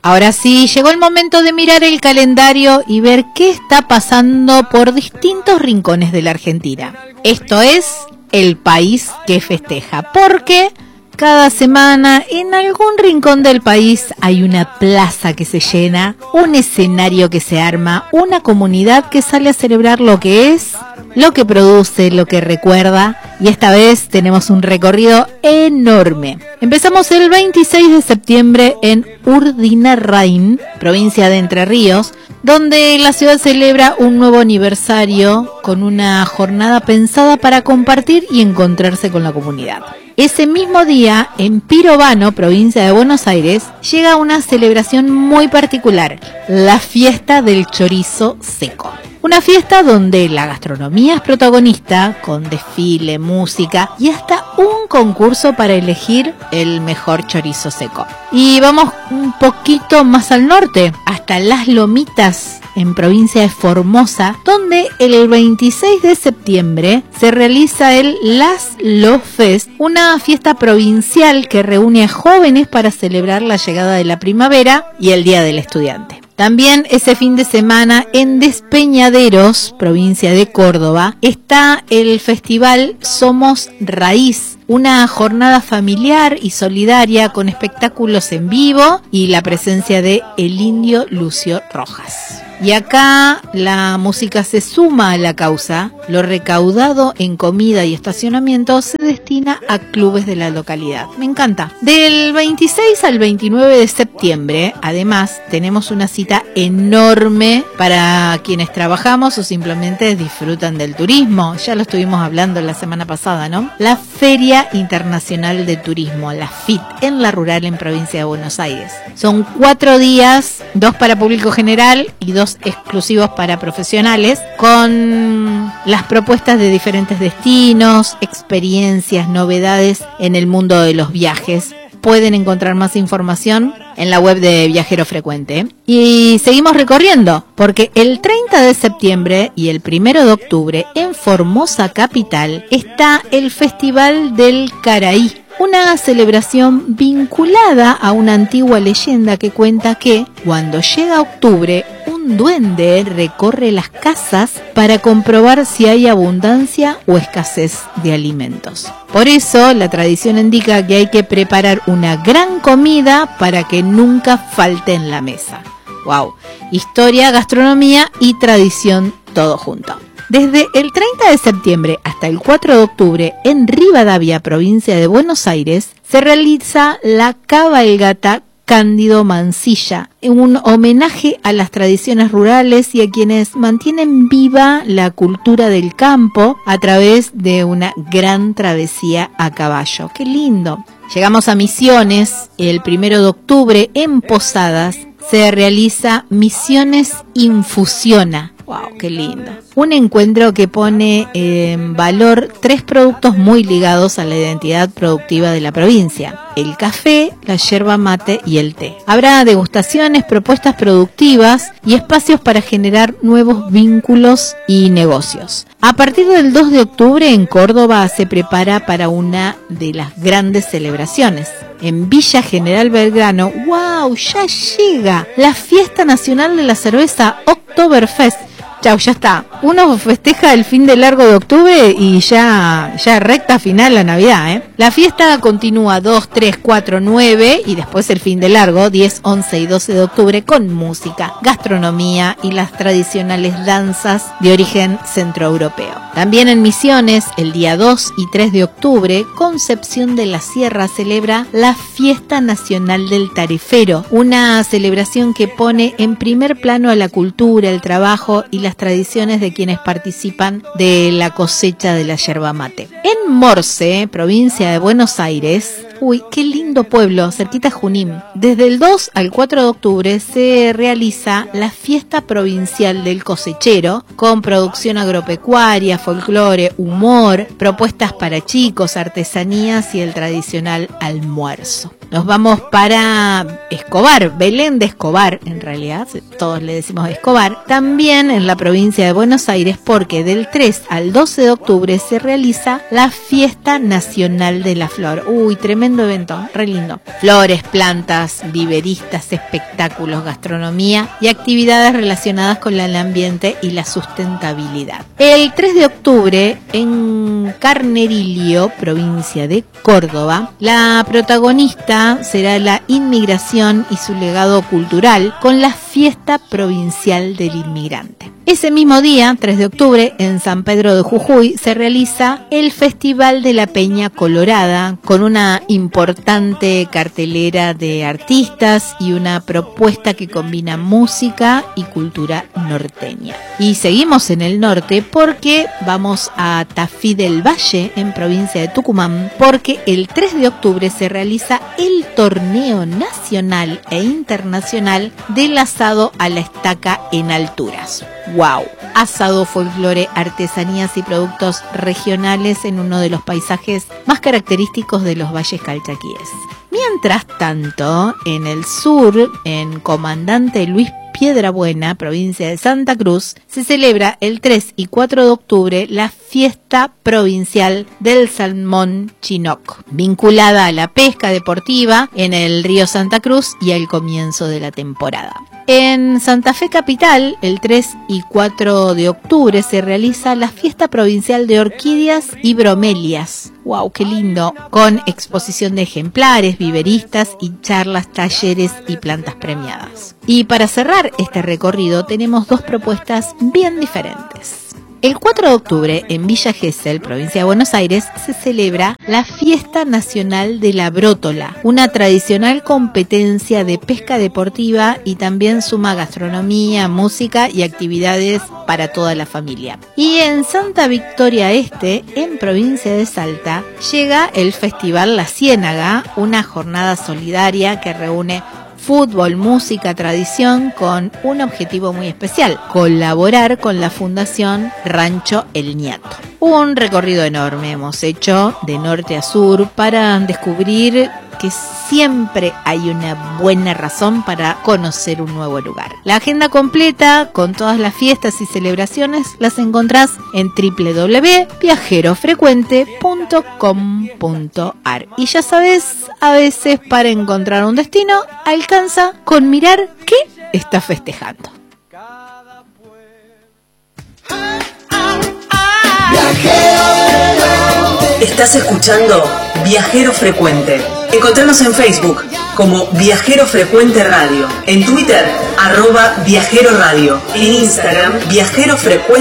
Ahora sí, llegó el momento de mirar el calendario y ver qué está pasando por distintos rincones de la Argentina. Esto es el país que festeja, porque cada semana en algún rincón del país hay una plaza que se llena, un escenario que se arma, una comunidad que sale a celebrar lo que es, lo que produce, lo que recuerda, y esta vez tenemos un recorrido enorme. Empezamos el 26 de septiembre en Urdinarrain, provincia de Entre Ríos, donde la ciudad celebra un nuevo aniversario con una jornada pensada para compartir y encontrarse con la comunidad. Ese mismo día, en Pirovano, provincia de Buenos Aires, llega una celebración muy particular, la fiesta del chorizo seco. Una fiesta donde la gastronomía es protagonista, con desfile, música y hasta un concurso para elegir el mejor chorizo seco. Y vamos un poquito más al norte, hasta Las Lomitas, en provincia de Formosa, donde el 26 de septiembre se realiza el Las Lo Fest, una fiesta provincial que reúne a jóvenes para celebrar la llegada de la primavera y el Día del Estudiante. También ese fin de semana en Despeñaderos, provincia de Córdoba, está el festival Somos Raíz, una jornada familiar y solidaria con espectáculos en vivo y la presencia de el indio Lucio Rojas. Y acá la música se suma a la causa. Lo recaudado en comida y estacionamiento se destina a clubes de la localidad. Me encanta. Del 26 al 29 de septiembre, además, tenemos una cita enorme para quienes trabajamos o simplemente disfrutan del turismo. Ya lo estuvimos hablando la semana pasada, ¿no? La Feria Internacional de Turismo, la FIT, en La Rural, en provincia de Buenos Aires. Son 4 días, 2 para público general y 2 exclusivos para profesionales, con las propuestas de diferentes destinos, experiencias, novedades en el mundo de los viajes. Pueden encontrar más información en la web de Viajero Frecuente. Y seguimos recorriendo, porque el 30 de septiembre y el 1 de octubre en Formosa capital está el Festival del Caraí, una celebración vinculada a una antigua leyenda que cuenta que cuando llega octubre, un duende recorre las casas para comprobar si hay abundancia o escasez de alimentos. Por eso, la tradición indica que hay que preparar una gran comida para que nunca falte en la mesa. ¡Wow! Historia, gastronomía y tradición, todo junto. Desde el 30 de septiembre hasta el 4 de octubre, en Rivadavia, provincia de Buenos Aires, se realiza la cabalgata Cándido Mansilla, un homenaje a las tradiciones rurales y a quienes mantienen viva la cultura del campo a través de una gran travesía a caballo. ¡Qué lindo! Llegamos a Misiones. El 1 de octubre en Posadas se realiza Misiones Infusiona. ¡Wow! ¡Qué lindo! Un encuentro que pone en valor 3 productos muy ligados a la identidad productiva de la provincia: el café, la yerba mate y el té. Habrá degustaciones, propuestas productivas y espacios para generar nuevos vínculos y negocios. A partir del 2 de octubre en Córdoba se prepara para una de las grandes celebraciones. En Villa General Belgrano, ¡wow!, ya llega la Fiesta Nacional de la Cerveza Oktoberfest. Chau, ya está. Uno festeja el fin de largo de octubre y ya recta final la Navidad, ¿eh? La fiesta continúa 2, 3, 4, 9 y después el fin de largo, 10, 11 y 12 de octubre, con música, gastronomía y las tradicionales danzas de origen centroeuropeo. También en Misiones, el día 2 y 3 de octubre, Concepción de la Sierra celebra la Fiesta Nacional del Tarefero, una celebración que pone en primer plano a la cultura, el trabajo y las tradiciones de quienes participan de la cosecha de la yerba mate. En Morce, provincia de Buenos Aires, uy, qué lindo pueblo, cerquita Junín. Desde el 2 al 4 de octubre se realiza la fiesta provincial del cosechero, con producción agropecuaria, folclore, humor, propuestas para chicos, artesanías y el tradicional almuerzo. nos vamos para Escobar, Belén de Escobar, en realidad, todos le decimos Escobar, también en la provincia de Buenos Aires, porque del 3 al 12 de octubre se realiza la Fiesta Nacional de la Flor. Uy, tremendo evento, re lindo. Flores, plantas, viveristas, espectáculos, gastronomía y actividades relacionadas con el ambiente y la sustentabilidad. El 3 de octubre, en Carnerillo, provincia de Córdoba, la protagonista será la inmigración y su legado cultural con la Fiesta Provincial del Inmigrante. Ese mismo día, 3 de octubre, en San Pedro de Jujuy, se realiza el Festival de la Peña Colorada, con una importante cartelera de artistas y una propuesta que combina música y cultura norteña. Y seguimos en el norte porque vamos a Tafí del Valle, en provincia de Tucumán, porque el 3 de octubre se realiza el torneo nacional e internacional del asado a la estaca en alturas. ¡Wow! Asado, folclore, artesanías y productos regionales en uno de los paisajes más característicos de los valles calchaquíes. Mientras tanto, en el sur, en Comandante Luis Piedrabuena, provincia de Santa Cruz, se celebra el 3 y 4 de octubre la Fiesta Provincial del Salmón Chinook, vinculada a la pesca deportiva en el río Santa Cruz y al comienzo de la temporada. En Santa Fe Capital, el 3 y 4 de octubre se realiza la Fiesta Provincial de Orquídeas y Bromelias. ¡Wow, qué lindo! Con exposición de ejemplares, viveristas y charlas, talleres y plantas premiadas. Y para cerrar este recorrido tenemos dos propuestas bien diferentes. El 4 de octubre, en Villa Gesell, provincia de Buenos Aires, se celebra la Fiesta Nacional de la Brótola, una tradicional competencia de pesca deportiva y también suma gastronomía, música y actividades para toda la familia. Y en Santa Victoria Este, en provincia de Salta, llega el Festival La Ciénaga, una jornada solidaria que reúne fútbol, música, tradición, con un objetivo muy especial: colaborar con la Fundación Rancho El Ñato. Un recorrido enorme hemos hecho de norte a sur para descubrir que siempre hay una buena razón para conocer un nuevo lugar. La agenda completa con todas las fiestas y celebraciones las encontrás en www.viajerofrecuente.com.ar. Y ya sabes, a veces para encontrar un destino alcanza con mirar qué está festejando. Estás escuchando Viajero Frecuente. Encontranos en Facebook como Viajero Frecuente Radio, en Twitter @Viajero Radio, en Instagram Viajero Frecuente.